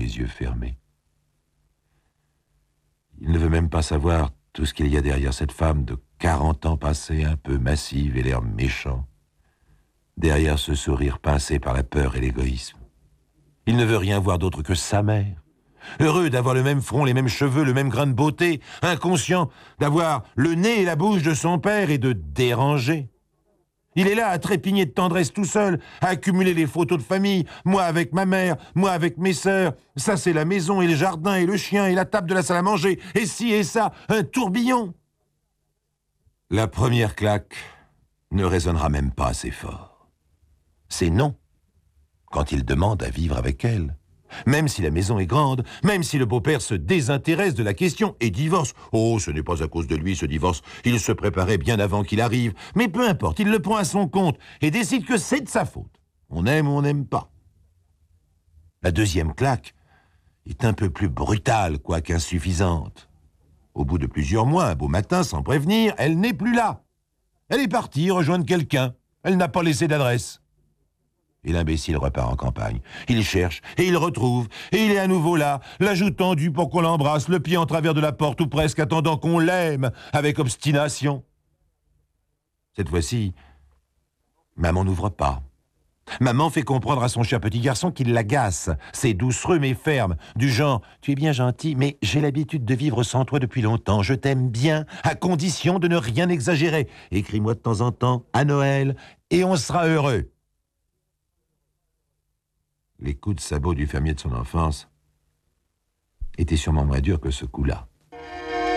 les yeux fermés. Il ne veut même pas savoir tout ce qu'il y a derrière cette femme de 40 ans passés, un peu massive et l'air méchant, derrière ce sourire pincé par la peur et l'égoïsme. Il ne veut rien voir d'autre que sa mère, heureux d'avoir le même front, les mêmes cheveux, le même grain de beauté, inconscient d'avoir le nez et la bouche de son père et de déranger. Il est là à trépigner de tendresse tout seul, à accumuler les photos de famille, moi avec ma mère, moi avec mes sœurs, ça c'est la maison et le jardin et le chien et la table de la salle à manger, et ci et ça, un tourbillon. La première claque ne résonnera même pas assez fort. C'est non, quand il demande à vivre avec elle. Même si la maison est grande, même si le beau-père se désintéresse de la question et divorce. Oh, ce n'est pas à cause de lui, ce divorce. Il se préparait bien avant qu'il arrive. Mais peu importe, il le prend à son compte et décide que c'est de sa faute. On aime ou on n'aime pas. La deuxième claque est un peu plus brutale, quoique insuffisante. Au bout de plusieurs mois, un beau matin, sans prévenir, elle n'est plus là. Elle est partie rejoindre quelqu'un. Elle n'a pas laissé d'adresse. Et l'imbécile repart en campagne. Il cherche, et il retrouve, et il est à nouveau là, la joue tendue pour qu'on l'embrasse, le pied en travers de la porte, ou presque attendant qu'on l'aime, avec obstination. Cette fois-ci, maman n'ouvre pas. Maman fait comprendre à son cher petit garçon qu'il l'agace. C'est doucereux mais ferme, du genre « Tu es bien gentil, mais j'ai l'habitude de vivre sans toi depuis longtemps. Je t'aime bien, à condition de ne rien exagérer. Écris-moi de temps en temps, à Noël, et on sera heureux. » Les coups de sabot du fermier de son enfance étaient sûrement moins durs que ce coup-là.